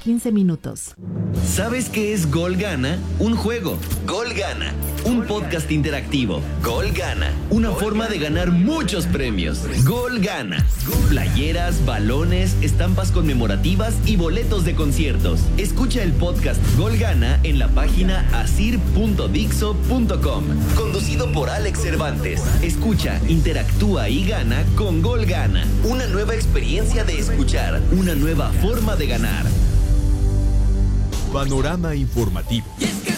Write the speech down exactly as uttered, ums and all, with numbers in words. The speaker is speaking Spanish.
quince minutos. ¿Sabes qué es Gol Gana? Un juego. Gol Gana. Un podcast interactivo. Gol Gana. Una forma de ganar muchos premios. Gol Gana. Playeras, balones, estampas conmemorativas y boletos de conciertos. Escucha el podcast Gol Gana en la página asir punto dixo punto com. Conducido por Alex Cervantes. Escucha, interactúa y gana con Gol Gana. Una nueva experiencia de escuchar. Una nueva forma de ganar. Panorama informativo.